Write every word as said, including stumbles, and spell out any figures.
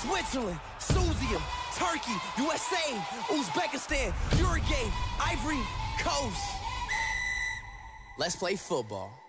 Switzerland, Suzium, Turkey, U S A, Uzbekistan, Uruguay, Ivory Coast. Let's play football.